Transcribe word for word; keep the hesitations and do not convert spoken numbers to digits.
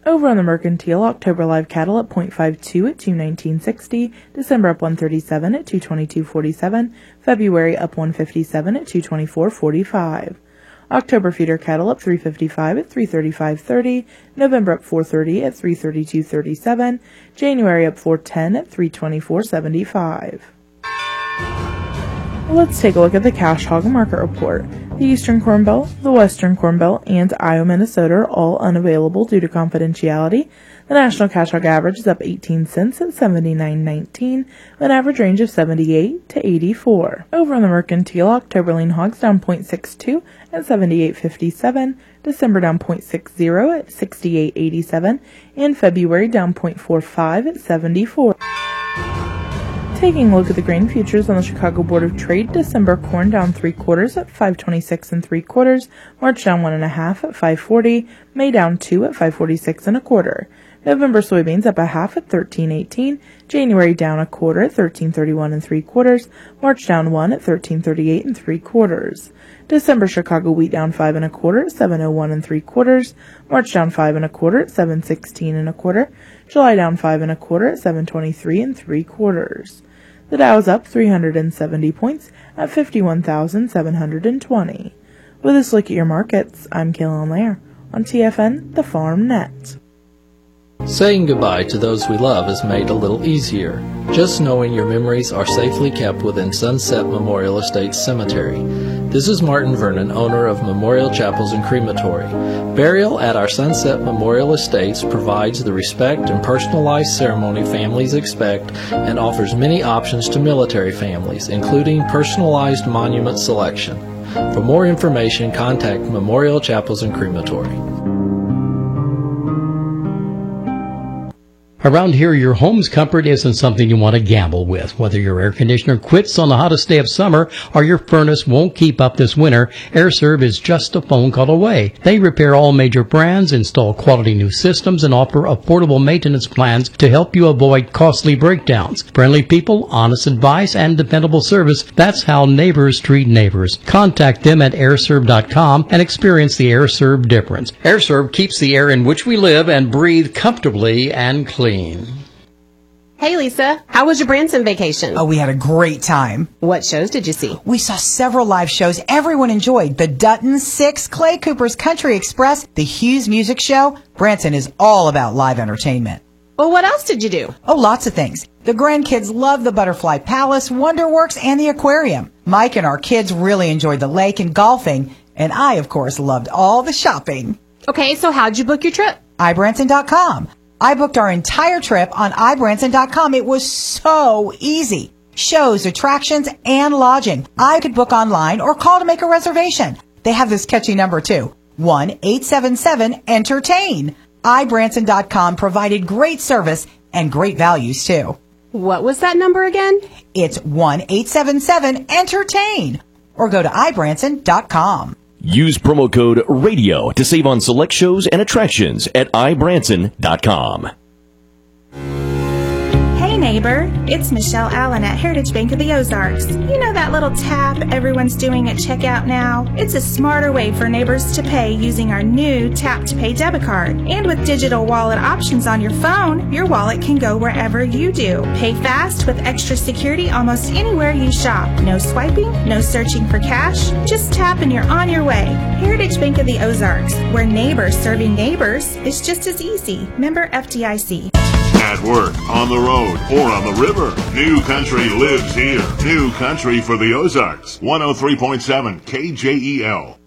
Over on the Mercantile, October live cattle up point five two at two nineteen sixty, December up one thirty-seven at two twenty-two forty-seven, February up one fifty-seven at two twenty-four forty-five. October feeder cattle up three fifty-five at three thirty-five thirty, November up four thirty at three thirty-two thirty-seven, January up four ten at three twenty-four seventy-five. Let's take a look at the cash hog market report. The Eastern Corn Belt, the Western Corn Belt, and Iowa, Minnesota are all unavailable due to confidentiality. The national cash hog average is up eighteen cents at seventy-nine nineteen, with an average range of seventy-eight to eighty-four. Over on the Mercantile, October lean hogs down point six two at seventy-eight fifty-seven, December down point six zero at sixty-eight eighty-seven, and February down point four five at seventy-four. Taking a look at the grain futures on the Chicago Board of Trade, December corn down three quarters at five twenty-six and three quarters, March down one and a half at five forty, May down two at five forty-six and a quarter. November soybeans up a half at thirteen eighteen, January down a quarter at thirteen thirty-one and three quarters, March down one at thirteen thirty-eight and three quarters. December Chicago wheat down five and a quarter at seven oh one and three quarters, March down five and a quarter at seven sixteen and a quarter, July down five and a quarter at seven twenty-three and three quarters. The Dow is up three hundred seventy points at fifty-one thousand seven hundred twenty. With this look at your markets, I'm Kaylin Lair on T F N, the Farm Net. Saying goodbye to those we love is made a little easier, just knowing your memories are safely kept within Sunset Memorial Estates Cemetery. This is Martin Vernon, owner of Memorial Chapels and Crematory. Burial at our Sunset Memorial Estates provides the respect and personalized ceremony families expect and offers many options to military families, including personalized monument selection. For more information, contact Memorial Chapels and Crematory. Around here, your home's comfort isn't something you want to gamble with. Whether your air conditioner quits on the hottest day of summer or your furnace won't keep up this winter, AirServe is just a phone call away. They repair all major brands, install quality new systems, and offer affordable maintenance plans to help you avoid costly breakdowns. Friendly people, honest advice, and dependable service. That's how neighbors treat neighbors. Contact them at air serve dot com and experience the AirServe difference. AirServe keeps the air in which we live and breathe comfortably and clean. Hey Lisa, how was your Branson vacation? Oh, we had a great time. What shows did you see? We saw several live shows everyone enjoyed. The Dutton Six, Clay Cooper's Country Express, the Hughes Music Show. Branson is all about live entertainment. Well, what else did you do? Oh, lots of things. The grandkids loved the Butterfly Palace, Wonderworks, and the aquarium. Mike and our kids really enjoyed the lake and golfing. And I, of course, loved all the shopping. Okay, so how'd you book your trip? i branson dot com. I booked our entire trip on i branson dot com. It was so easy. Shows, attractions, and lodging. I could book online or call to make a reservation. They have this catchy number, too. one eight seven seven entertain. i branson dot com provided great service and great values, too. What was that number again? It's one eight seven seven entertain. Or go to i branson dot com. Use promo code RADIO to save on select shows and attractions at i branson dot com. Hey neighbor, it's Michelle Allen at Heritage Bank of the Ozarks. You know that little tap everyone's doing at checkout now? It's a smarter way for neighbors to pay using our new Tap to Pay debit card. And with digital wallet options on your phone, your wallet can go wherever you do. Pay fast with extra security almost anywhere you shop. No swiping, no searching for cash. Just tap and you're on your way. Heritage Bank of the Ozarks, where neighbors serving neighbors is just as easy. Member F D I C. At work, on the road, or on the river, New Country lives here. New Country for the Ozarks. one oh three point seven K J E L.